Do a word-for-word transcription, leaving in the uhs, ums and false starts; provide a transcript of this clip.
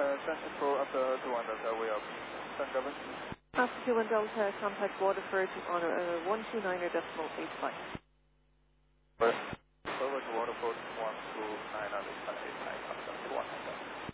Uh, San Control after two one Delta, we are San Governor. After two one Delta, contact Waterford on uh, one two nine decimal eight five. Over to Waterford one two nine eight five, contact one.